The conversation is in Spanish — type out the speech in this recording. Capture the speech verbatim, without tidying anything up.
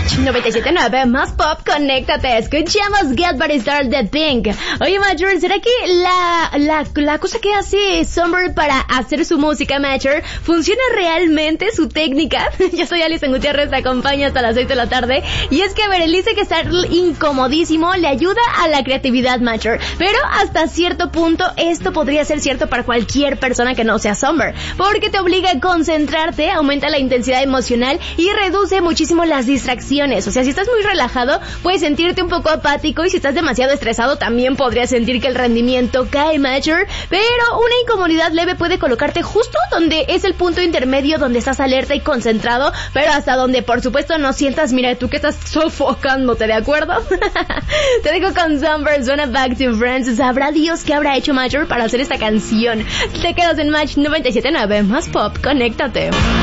Match noventa y siete punto nueve, más pop, conéctate. Escuchamos Get Body Started de Pink. Oye, Matcher, ¿será que la, la, la cosa que hace Summer para hacer su música, Matcher, funciona realmente su técnica? Yo soy Alison Gutiérrez, te acompaño hasta las seis de la tarde. Y es que, a ver, él dice que estar incomodísimo le ayuda a la creatividad, Matcher. Pero hasta cierto punto, esto podría ser cierto para cualquier persona que no sea Summer. Porque te obliga a concentrarte, aumenta la intensidad emocional y reduce muchísimo las distracciones. O sea, si estás muy relajado, puedes sentirte un poco apático, y si estás demasiado estresado, también podrías sentir que el rendimiento cae, Matcher. Pero una incomodidad leve puede colocarte justo donde es el punto intermedio, donde estás alerta y concentrado, pero hasta donde, por supuesto, no sientas, mira, tú que estás sofocándote, ¿de acuerdo? Te dejo con Summer, suena Back to Friends. Sabrá Dios qué habrá hecho Matcher para hacer esta canción. Te quedas en Match noventa y siete punto nueve, más pop, conéctate.